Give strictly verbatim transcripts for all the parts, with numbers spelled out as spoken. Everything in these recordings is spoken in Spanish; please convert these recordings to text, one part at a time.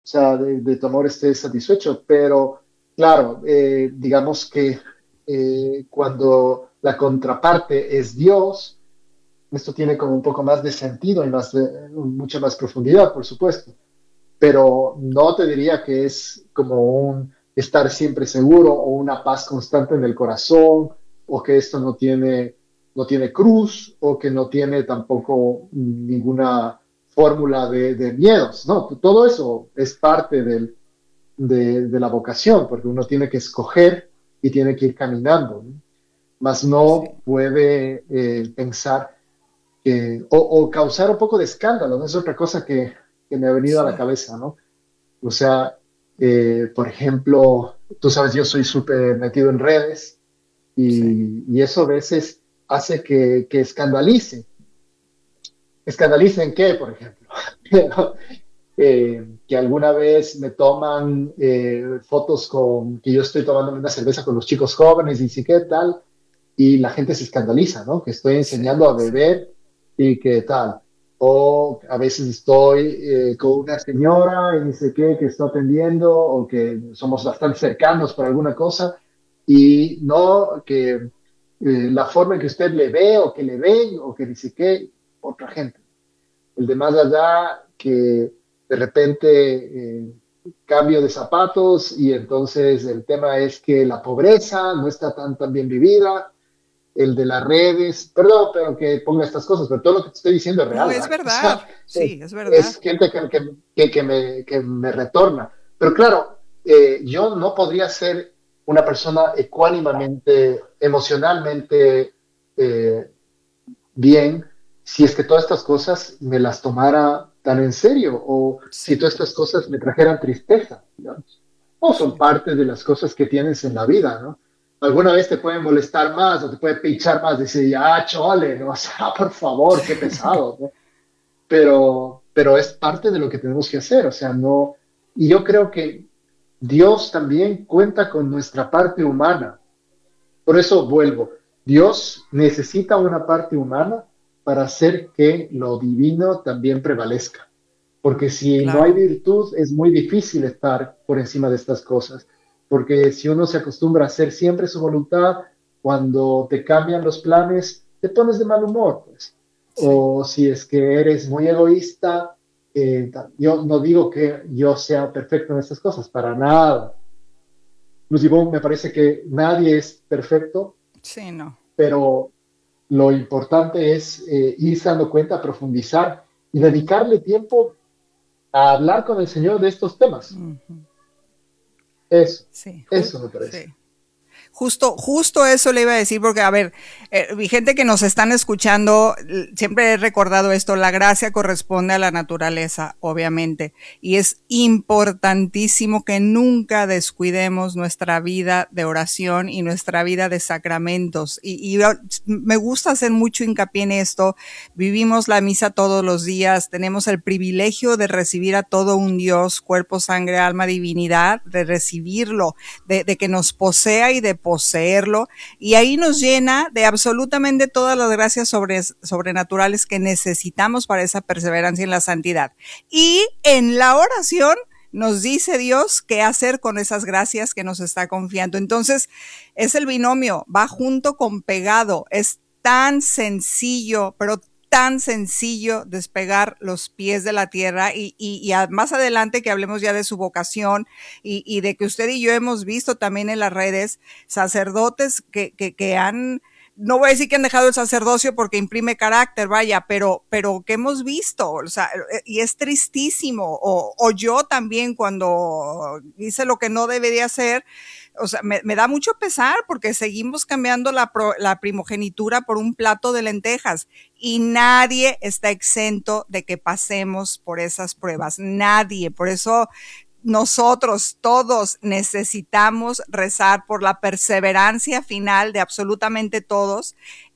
o sea, de, de tu amor estés satisfecho, pero claro, eh, digamos que eh, cuando la contraparte es Dios, esto tiene como un poco más de sentido y más de, mucha más profundidad, por supuesto, pero no te diría que es como un estar siempre seguro o una paz constante en el corazón o que esto no tiene, no tiene cruz o que no tiene tampoco ninguna fórmula de, de miedos, ¿no? Todo eso es parte del, de, de, la vocación, porque uno tiene que escoger y tiene que ir caminando, ¿no? Más Sí. no puede eh, pensar que, o, o, causar un poco de escándalo, ¿no? Es otra cosa que, que me ha venido a la Sí. cabeza, ¿no? O sea, eh, por ejemplo, tú sabes, yo soy súper metido en redes Sí. y, y, eso a veces hace que, que escandalice. ¿Escandalice en qué, por ejemplo? eh, que alguna vez me toman eh, fotos con que yo estoy tomando una cerveza con los chicos jóvenes y sí qué tal, y la gente se escandaliza, ¿no? Que estoy Sí. enseñando a Sí. beber y qué tal. O a veces estoy eh, con una señora y dice qué, que está atendiendo o que somos bastante cercanos por alguna cosa y no que eh, la forma en que usted le ve o que le ven o que dice qué, otra gente. El de más allá que de repente eh, cambio de zapatos y entonces el tema es que la pobreza no está tan, tan bien vivida, el de las redes, perdón, pero que ponga estas cosas, pero todo lo que te estoy diciendo es No, real, es ¿verdad? O sea, verdad. es, Sí, es verdad. es gente que, que, que, que, me, que me retorna. Pero claro, eh, yo no podría ser una persona ecuánimamente, emocionalmente eh, bien si es que todas estas cosas me las tomara tan en serio o si Sí. todas estas cosas me trajeran tristeza, digamos. O son Sí. parte de las cosas que tienes en la vida, ¿no? Alguna vez te pueden molestar más o te puede pinchar más, decir, ah, chole, ¿no? O sea, por favor, qué pesado, ¿no? Pero, pero es parte de lo que tenemos que hacer, o sea, no. Y yo creo que Dios también cuenta con nuestra parte humana. Por eso vuelvo. Dios necesita una parte humana para hacer que lo divino también prevalezca. Porque si no hay Claro. virtud, es muy difícil estar por encima de estas cosas. Porque si uno se acostumbra a hacer siempre su voluntad, cuando te cambian los planes, te pones de mal humor, pues. Sí. O si es que eres muy egoísta, eh, yo no digo que yo sea perfecto en estas cosas, para nada. Inclusive me parece que nadie es perfecto, Sí, no. pero lo importante es eh, irse dando cuenta, profundizar y dedicarle tiempo a hablar con el Señor de estos temas. Ujú. Eso, Sí, ju- eso me parece. sí. Justo, justo eso le iba a decir, porque, a ver, eh, mi gente que nos están escuchando, siempre he recordado esto, la gracia corresponde a la naturaleza, obviamente, y es importantísimo que nunca descuidemos nuestra vida de oración y nuestra vida de sacramentos. Y, y me gusta hacer mucho hincapié en esto, vivimos la misa todos los días, tenemos el privilegio de recibir a todo un Dios, cuerpo, sangre, alma, divinidad, de recibirlo, de, de que nos posea y de poseerlo, y ahí nos llena de absolutamente todas las gracias sobre, sobrenaturales que necesitamos para esa perseverancia en la santidad. Y en la oración nos dice Dios qué hacer con esas gracias que nos está confiando. Entonces, es el binomio, va junto con pegado, es tan sencillo, pero tan sencillo despegar los pies de la tierra y, y, y a, más adelante que hablemos ya de su vocación y, y, de que usted y yo hemos visto también en las redes sacerdotes que, que, que han, no voy a decir que han dejado el sacerdocio porque imprime carácter, vaya, pero, pero que hemos visto, o sea, y es tristísimo, o, o yo también cuando hice lo que no debería hacer, o sea, me, me da mucho pesar porque seguimos cambiando la, pro, la primogenitura por un plato de lentejas y nadie está exento de que pasemos por esas pruebas, nadie, por eso nosotros todos necesitamos rezar por la perseverancia final de absolutamente todos,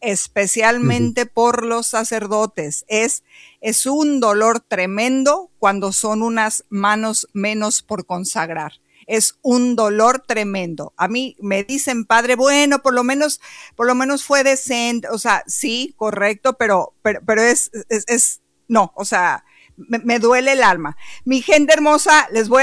Uh -huh. especialmente por los sacerdotes. Es, es un dolor tremendo cuando son unas manos menos por consagrar. Es un dolor tremendo. A mí me dicen, padre, bueno, por lo menos, por lo menos fue decente. O sea, sí, correcto, pero, pero, pero es, es, es, no, o sea, me, me duele el alma. Mi gente hermosa, les voy